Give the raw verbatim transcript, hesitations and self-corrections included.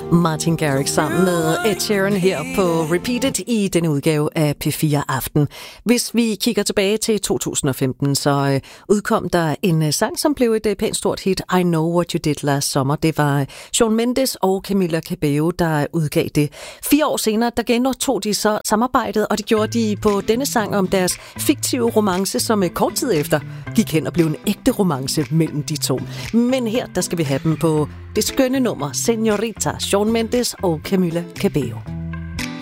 Martin Garrix sammen med Ed Sheeran her på Repeated i denne udgave af P fire Aften. Hvis vi kigger tilbage til to tusind og femten, så udkom der en sang, som blev et pænt stort hit. I Know What You Did Last Summer. Det var Shawn Mendes og Camila Cabello, der udgav det. Fire år senere, der genoptog de så samarbejdet, og det gjorde de på denne sang om deres fiktive romance, som kort tid efter gik hen og blev en ægte romance mellem de to. Men her, der skal vi have dem på det skønne nummer Señorita, Shawn Mendes og Camila Cabello.